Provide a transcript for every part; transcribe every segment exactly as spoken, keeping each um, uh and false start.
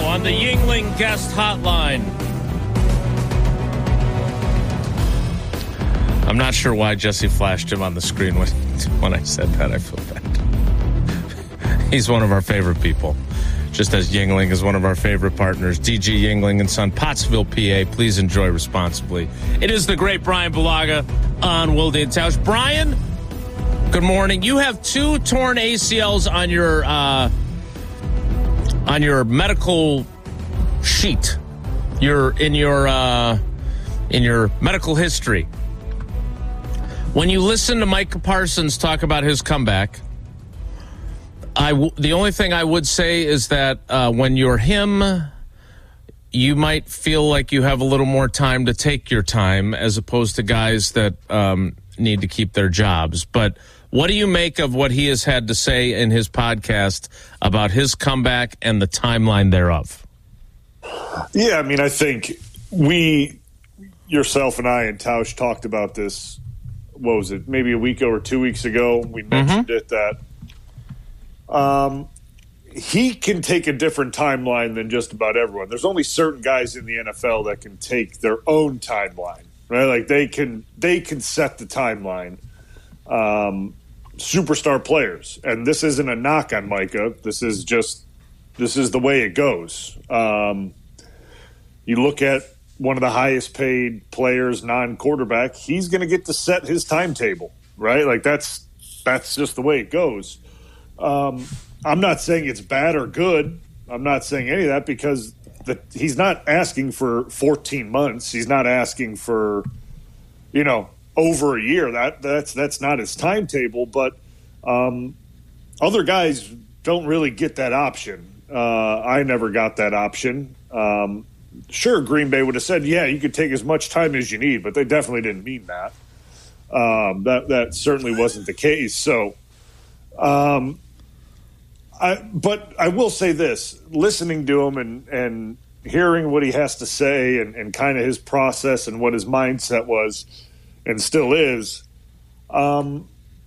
on the Yuengling guest hotline. I'm not sure why Jesse flashed him on the screen when, when I said that. I feel bad. He's one of our favorite people, just as Yuengling is one of our favorite partners. D G Yuengling and Son, Pottsville, P A. Please enjoy responsibly. It is the great Brian Bulaga on Wilde and Tausch. Brian, good morning. You have two torn A C Ls on your uh, on your medical sheet. You're in your uh, in your medical history. When you listen to Micah Parsons talk about his comeback, I w- the only thing I would say is that uh, when you're him, you might feel like you have a little more time to take your time as opposed to guys that um, need to keep their jobs. But what do you make of what he has had to say in his podcast about his comeback and the timeline thereof? Yeah, I mean, I think we, yourself and I and Tausch talked about this, what was it, maybe a week or two weeks ago. We mentioned mm-hmm. it that um, he can take a different timeline than just about everyone. There's only certain guys in the N F L that can take their own timeline, right? Like they can they can set the timeline. Um, superstar players, and this isn't a knock on Micah. This is just this is the way it goes. Um, you look at one of the highest paid players, non-quarterback, he's going to get to set his timetable, right? Like that's that's just the way it goes. Um, I'm not saying it's bad or good. I'm not saying any of that because the, he's not asking for fourteen months. He's not asking for, you know, over a year. That that's that's not his timetable. But um, other guys don't really get that option. Uh, I never got that option. Um, Sure, Green Bay would have said, yeah, you could take as much time as you need, but they definitely didn't mean that. Um, that that certainly wasn't the case. So, um, I but I will say this, listening to him and, and hearing what he has to say and, and kind of his process and what his mindset was and still is, um,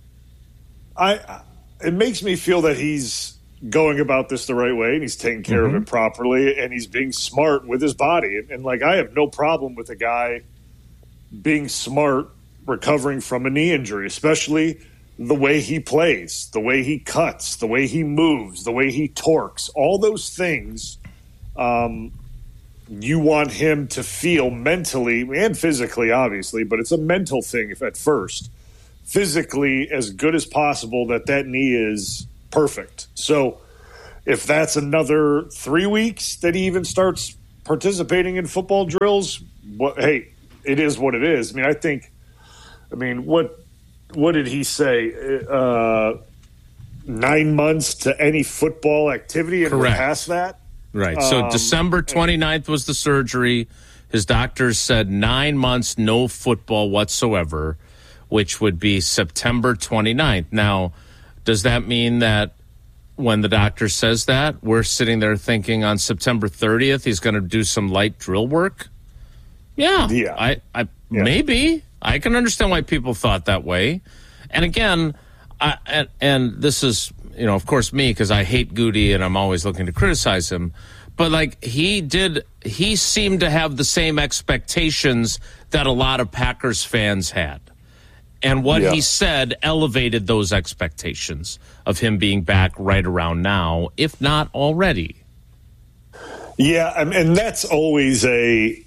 I it makes me feel that he's going about this the right way and he's taking care mm-hmm. of it properly and he's being smart with his body. And, and like, I have no problem with a guy being smart, recovering from a knee injury, especially the way he plays, the way he cuts, the way he moves, the way he torques, all those things. Um, you want him to feel mentally and physically, obviously, but it's a mental thing if at first, physically as good as possible that that knee is perfect. So if that's another three weeks that he even starts participating in football drills, what, hey, it is what it is. I mean, I think, I mean, what what did he say? Uh, nine months to any football activity and Correct. Past that? Right. So um, December twenty-ninth was the surgery. His doctors said nine months, no football whatsoever, which would be September twenty-ninth. Now, does that mean that when the doctor says that, we're sitting there thinking on September thirtieth he's going to do some light drill work? Yeah. Yeah. I, I yeah. Maybe. I can understand why people thought that way. And again, I, and, and this is, you know, of course me, because I hate Goody and I'm always looking to criticize him. But, like, he did, he seemed to have the same expectations that a lot of Packers fans had. And what yeah. he said elevated those expectations of him being back right around now, if not already. Yeah, and that's always a,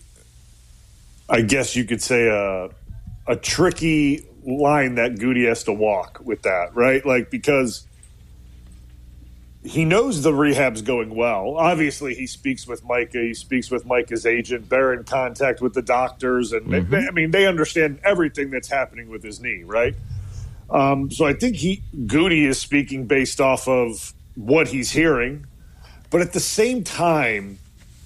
I guess you could say, a, a tricky line that Goody has to walk with that, right? Like, because he knows the rehab's going well. Obviously, he speaks with Micah. He speaks with Micah's agent. They're in contact with the doctors. And, mm-hmm. they, I mean, they understand everything that's happening with his knee, right? Um, so I think he Goody is speaking based off of what he's hearing. But at the same time,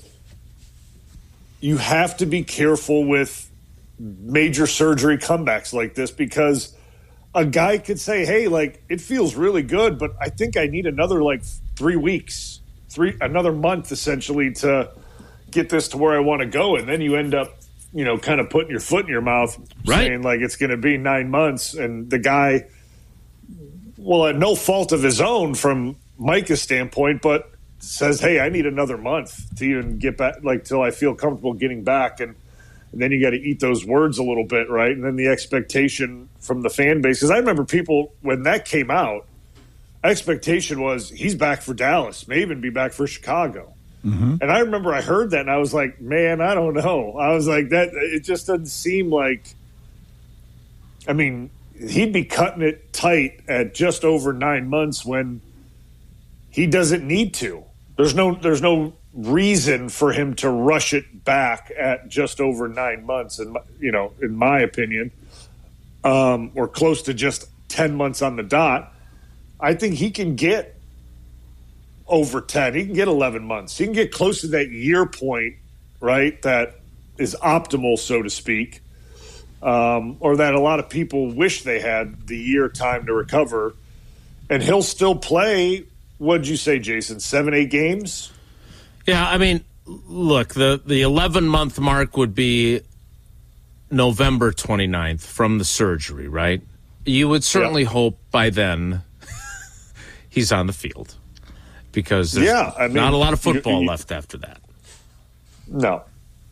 you have to be careful with major surgery comebacks like this because a guy could say, hey, like, it feels really good, but I think I need another, like, three weeks, three another month, essentially, to get this to where I want to go. And then you end up, you know, kind of putting your foot in your mouth, right. saying, like, it's going to be nine months. And the guy, well, at no fault of his own from Micah's standpoint, but says, hey, I need another month to even get back, like, till I feel comfortable getting back. And, and then you got to eat those words a little bit, right? And then the expectation from the fan base. Because I remember people, when that came out, expectation was he's back for Dallas, may even be back for Chicago. Mm-hmm. And I remember I heard that, and I was like, man, I don't know. I was like, that it just doesn't seem like – I mean, he'd be cutting it tight at just over nine months when he doesn't need to. There's no there's no reason for him to rush it back at just over nine months, and you know, in my opinion, um, or close to just ten months on the dot. I think he can get over ten. He can get eleven months. He can get close to that year point, right? That is optimal, so to speak, um, or that a lot of people wish they had the year time to recover, and he'll still play. What'd you say, Jason? Seven, eight games? Yeah, I mean, look, the, the eleven-month mark would be November twenty-ninth from the surgery, right? You would certainly yeah. hope by then he's on the field because there's yeah, I mean, not a lot of football you, you, left after that. No.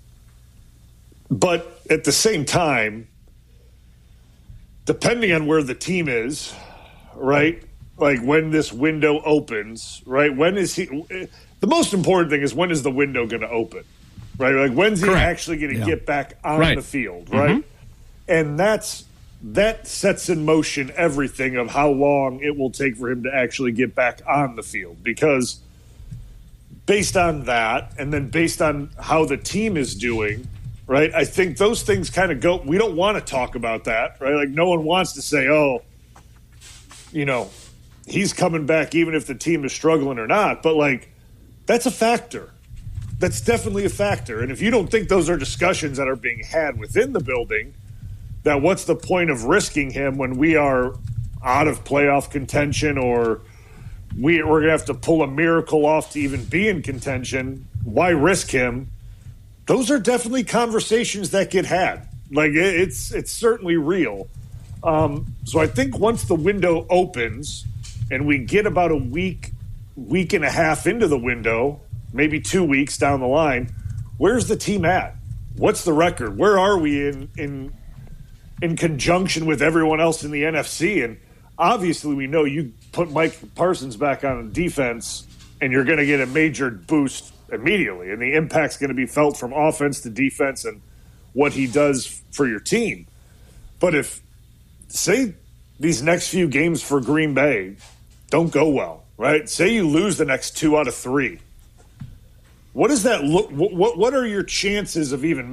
But at the same time, depending on where the team is, right, like when this window opens, right, when is he – the most important thing is when is the window going to open, right? Like when's he Correct. actually going to yeah. get back on right. the field, right? Mm-hmm. And that's that sets in motion everything of how long it will take for him to actually get back on the field, because based on that and then based on how the team is doing, right, I think those things kind of go – we don't want to talk about that, right? Like no one wants to say, oh, you know, he's coming back even if the team is struggling or not. But, like, that's a factor. That's definitely a factor. And if you don't think those are discussions that are being had within the building, that what's the point of risking him when we are out of playoff contention, or we, we're going to have to pull a miracle off to even be in contention, why risk him? Those are definitely conversations that get had. Like, it's, it's certainly real. Um, so I think once the window opens and we get about a week, week and a half into the window, maybe two weeks down the line, where's the team at? What's the record? Where are we in in in conjunction with everyone else in the N F C? And obviously we know you put Mike Parsons back on defense and you're going to get a major boost immediately. And the impact's going to be felt from offense to defense and what he does for your team. But if, say, these next few games for Green Bay don't go well, right? Say you lose the next two out of three. What does that look? What what are your chances of even